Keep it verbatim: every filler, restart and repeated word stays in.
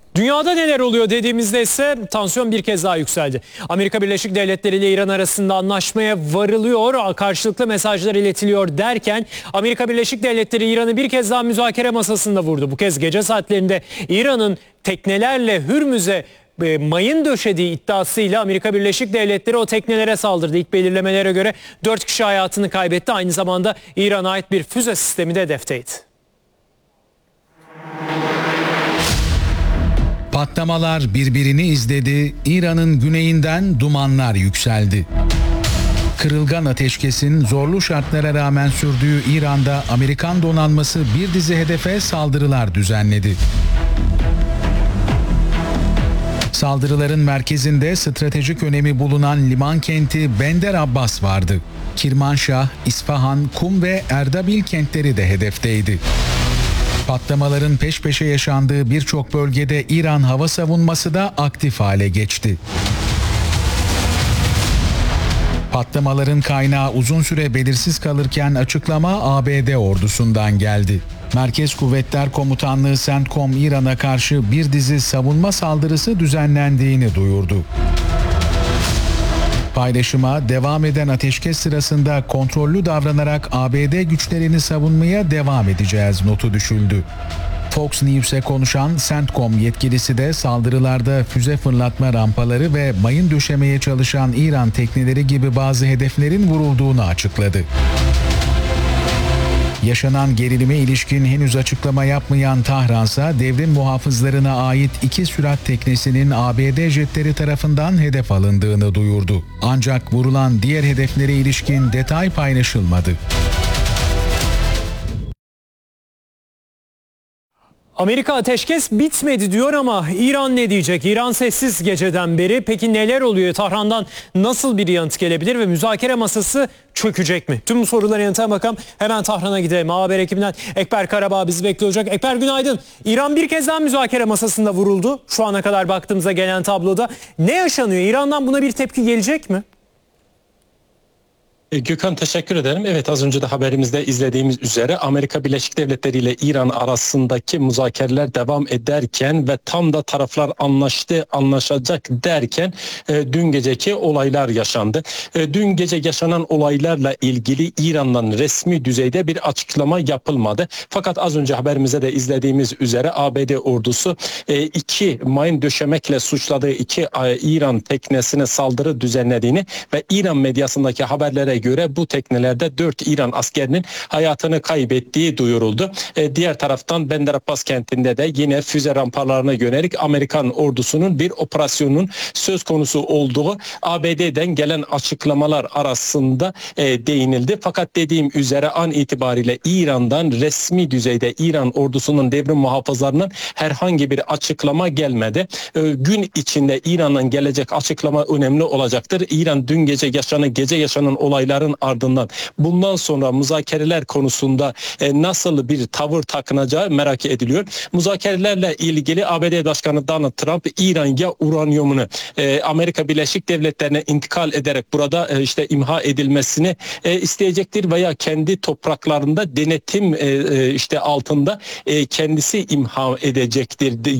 Dünyada neler oluyor dediğimizde ise tansiyon bir kez daha yükseldi. Amerika Birleşik Devletleri ile İran arasında anlaşmaya varılıyor, karşılıklı mesajlar iletiliyor derken Amerika Birleşik Devletleri İran'ı bir kez daha müzakere masasında vurdu. Bu kez gece saatlerinde İran'ın teknelerle Hürmüz'e e, mayın döşediği iddiasıyla Amerika Birleşik Devletleri o teknelere saldırdı. İlk belirlemelere göre dört kişi hayatını kaybetti. Aynı zamanda İran'a ait bir füze sistemi de hedefteydi. Patlamalar birbirini izledi, İran'ın güneyinden dumanlar yükseldi. Kırılgan ateşkesin zorlu şartlara rağmen sürdüğü İran'da Amerikan donanması bir dizi hedefe saldırılar düzenledi. Saldırıların merkezinde stratejik önemi bulunan liman kenti Bender Abbas vardı. Kirmanşah, İsfahan, Kum ve Erdabil kentleri de hedefteydi. Patlamaların peş peşe yaşandığı birçok bölgede İran hava savunması da aktif hale geçti. Patlamaların kaynağı uzun süre belirsiz kalırken açıklama A B D ordusundan geldi. Merkez Kuvvetler Komutanlığı CENTCOM İran'a karşı bir dizi savunma saldırısı düzenlendiğini duyurdu. Paylaşıma devam eden ateşkes sırasında kontrollü davranarak A B D güçlerini savunmaya devam edeceğiz notu düşüldü. Fox News'e konuşan CENTCOM yetkilisi de saldırılarda füze fırlatma rampaları ve mayın döşemeye çalışan İran tekneleri gibi bazı hedeflerin vurulduğunu açıkladı. Yaşanan gerilime ilişkin henüz açıklama yapmayan Tahransa devrim muhafızlarına ait iki sürat teknesinin A B D jetleri tarafından hedef alındığını duyurdu. Ancak vurulan diğer hedeflere ilişkin detay paylaşılmadı. Amerika ateşkes bitmedi diyor ama İran ne diyecek? İran sessiz geceden beri. Peki neler oluyor? Tahran'dan nasıl bir yanıt gelebilir ve müzakere masası çökecek mi? Tüm bu soruların yanıtına bakalım. Hemen Tahran'a gidelim. A Haber ekibinden Ekber Karabağ bizi bekliyor olacak. Ekber günaydın. İran bir kez daha müzakere masasında vuruldu. Şu ana kadar baktığımızda gelen tabloda. Ne yaşanıyor? İran'dan buna bir tepki gelecek mi? Gökhan teşekkür ederim. Evet, az önce de haberimizde izlediğimiz üzere Amerika Birleşik Devletleri ile İran arasındaki müzakereler devam ederken ve tam da taraflar anlaştı, anlaşacak derken e, dün geceki olaylar yaşandı. E, dün gece yaşanan olaylarla ilgili İran'dan resmi düzeyde bir açıklama yapılmadı. Fakat az önce haberimizde de izlediğimiz üzere A B D ordusu e, iki mayın döşemekle suçladığı iki e, İran teknesine saldırı düzenlediğini ve İran medyasındaki haberlere göre bu teknelerde dört İran askerinin hayatını kaybettiği duyuruldu. E, diğer taraftan Bender Abbas kentinde de yine füze rampalarına yönelik Amerikan ordusunun bir operasyonun söz konusu olduğu A B D'den gelen açıklamalar arasında e, değinildi. Fakat dediğim üzere an itibariyle İran'dan resmi düzeyde İran ordusunun devrim muhafızlarının herhangi bir açıklama gelmedi. E, gün içinde İran'dan gelecek açıklama önemli olacaktır. İran dün gece yaşanan gece yaşanan olaylar ardından bundan sonra müzakereler konusunda e, nasıl bir tavır takınacağı merak ediliyor. Müzakerelerle ilgili A B D Başkanı Donald Trump İran ya uranyumunu e, Amerika Birleşik Devletleri'ne intikal ederek burada e, işte imha edilmesini e, isteyecektir veya kendi topraklarında denetim e, e, işte altında e, kendisi imha edecektir